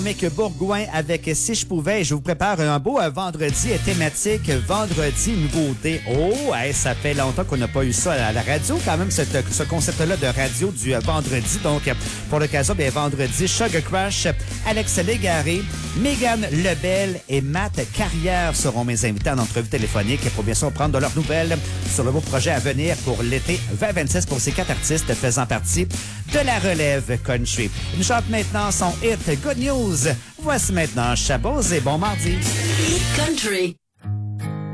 Mick Bourgoin avec Si je pouvais. Je vous prépare un beau vendredi thématique, vendredi nouveauté. Oh, hey, ça fait longtemps qu'on n'a pas eu ça à la radio, quand même, ce concept-là de radio du vendredi. Donc, pour l'occasion, bien, vendredi, Sugar Crush, Alex Légaré, Mégane Lebel et Matt Carrière seront mes invités en entrevue téléphonique pour bien sûr prendre de leurs nouvelles sur le beau projet à venir pour l'été 2026 pour ces 4 artistes faisant partie de la relève country. Une chante maintenant son hit Good News. Voici maintenant Chabot et bon mardi. Hit Country.